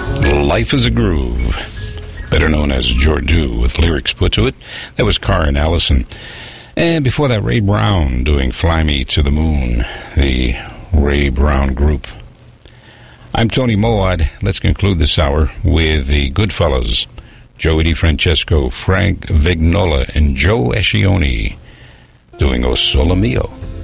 Life is a Groove, better known as Jordu, with lyrics put to it. That was Karen Allison. And before that, Ray Brown doing Fly Me to the Moon, the Ray Brown Group. I'm Tony Moad. Let's conclude this hour with the Goodfellas, Joey DiFrancesco, Frank Vignola, and Joe Escioni doing O Sole Mio.